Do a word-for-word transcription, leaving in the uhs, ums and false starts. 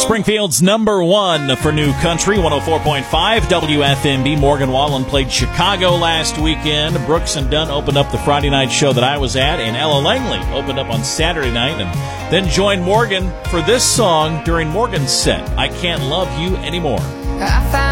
Springfield's number one for new country, one oh four point five W F M B. Morgan Wallen played Chicago last weekend. Brooks and Dunn opened up the Friday night show that I was at, and Ella Langley opened up on Saturday night and then joined Morgan for this song during Morgan's set, I Can't Love You Anymore. I found